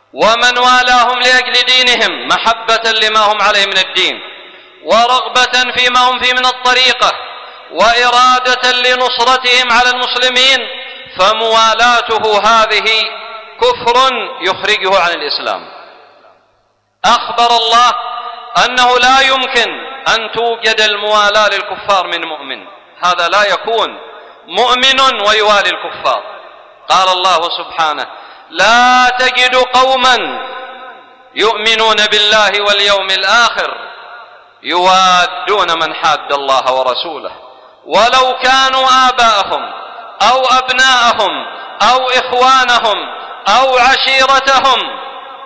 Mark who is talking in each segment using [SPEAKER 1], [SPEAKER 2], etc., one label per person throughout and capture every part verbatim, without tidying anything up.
[SPEAKER 1] ومن والاهم لأجل دينهم محبة لما هم عليه من الدين ورغبة فيما هم فيه من الطريقة وإرادة لنصرتهم على المسلمين، فموالاته هذه كفر يخرجه عن الإسلام. أخبر الله أنه لا يمكن أن توجد الموالاة للكفار من مؤمن، هذا لا يكون مؤمن ويوالي الكفار. قال الله سبحانه: لا تجد قوما يؤمنون بالله واليوم الآخر يوادون من حاد الله ورسوله ولو كانوا آباءهم أو أبناءهم أو إخوانهم أو عشيرتهم.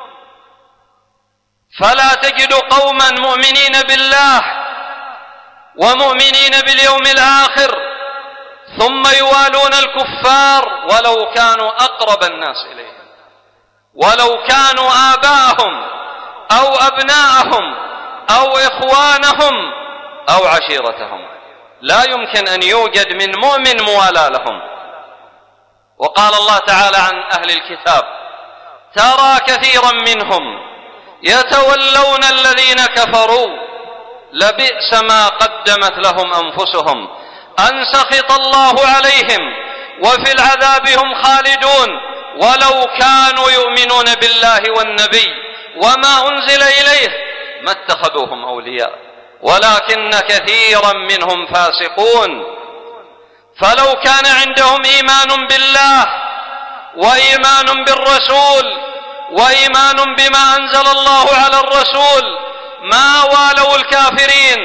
[SPEAKER 1] فلا تجد قوما مؤمنين بالله ومؤمنين باليوم الآخر ثم يوالون الكفار ولو كانوا أقرب الناس إليهم، ولو كانوا آباءهم أو أبناءهم أو إخوانهم أو عشيرتهم. لا يمكن أن يوجد من مؤمن موالاة لهم. وقال الله تعالى عن أهل الكتاب: ترى كثيرا منهم يتولون الذين كفروا لبئس ما قدمت لهم أنفسهم أن سخط الله عليهم وفي العذاب هم خالدون ولو كانوا يؤمنون بالله والنبي وما أنزل إليه ما اتخذوهم أولياء ولكن كثيرا منهم فاسقون. فلو كان عندهم إيمان بالله وإيمان بالرسول وإيمان بما أنزل الله على الرسول ما والوا الكافرين،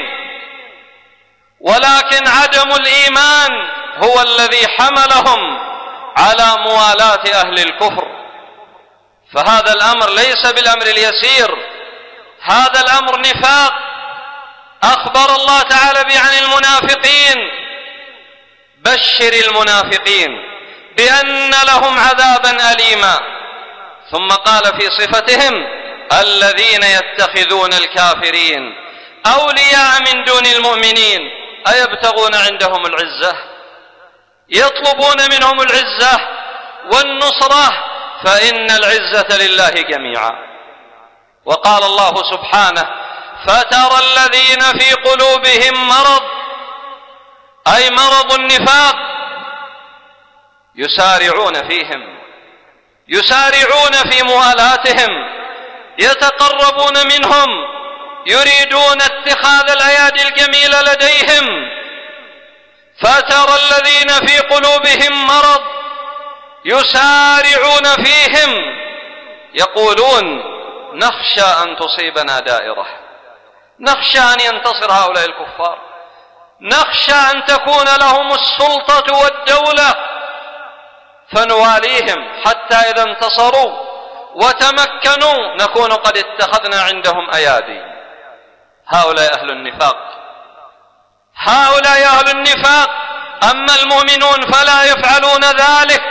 [SPEAKER 1] ولكن عدم الإيمان هو الذي حملهم على موالاة أهل الكفر. فهذا الأمر ليس بالأمر اليسير، هذا الأمر نفاق. أخبر الله تعالى به عن المنافقين: بشر المنافقين بأن لهم عذابا أليما. ثم قال في صفتهم: الذين يتخذون الكافرين أولياء من دون المؤمنين أيبتغون عندهم العزة، يطلبون منهم العزة والنصرة، فإن العزة لله جميعا. وقال الله سبحانه: فترى الذين في قلوبهم مرض، أي مرض النفاق، يسارعون فيهم، يسارعون في موالاتهم، يتقربون منهم، يريدون اتخاذ الأيادي الجميلة لديهم. فترى الذين في قلوبهم مرض يسارعون فيهم يقولون: نخشى أن تصيبنا دائرة، نخشى أن ينتصر هؤلاء الكفار، نخشى أن تكون لهم السلطة والدولة فنواليهم حتى إذا انتصروا وتمكنوا نكون قد اتخذنا عندهم أيادي. هؤلاء أهل النفاق، هؤلاء أهل النفاق. أما المؤمنون فلا يفعلون ذلك.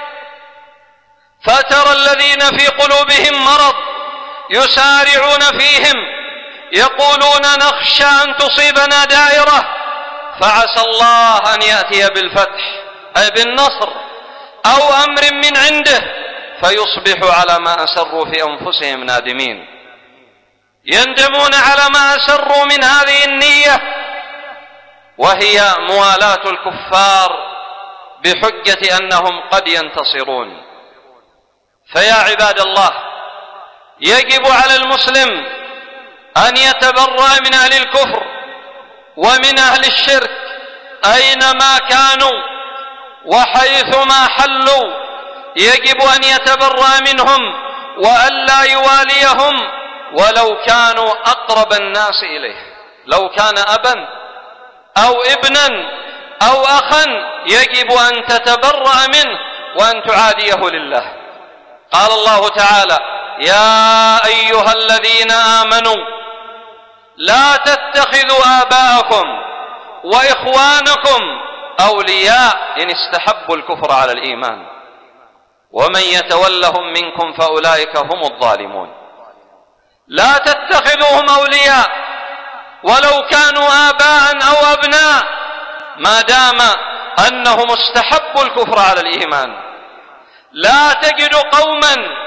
[SPEAKER 1] فترى الذين في قلوبهم مرض يسارعون فيهم يقولون: نخشى أن تصيبنا دائرة، فعسى الله أن يأتي بالفتح أي بالنصر أو أمر من عنده فيصبحوا على ما أسروا في أنفسهم نادمين، يندمون على ما أسروا من هذه النية، وهي موالاة الكفار بحجة أنهم قد ينتصرون. فيا عباد الله، يجب على المسلم أن يتبرأ من أهل الكفر ومن أهل الشرك أينما كانوا وحيثما حلوا، يجب أن يتبرأ منهم وألا يواليهم ولو كانوا أقرب الناس إليه. لو كان أبا أو ابنا أو أخا يجب أن تتبرأ منه وأن تعاديه لله. قال الله تعالى: يا أيها الذين آمنوا لا تتخذوا آباءكم وإخوانكم أولياء إن استحبوا الكفر على الإيمان ومن يتولهم منكم فأولئك هم الظالمون. لا تتخذوهم أولياء ولو كانوا آباء أو أبناء ما دام أنهم استحبوا الكفر على الإيمان. لا تجد قوما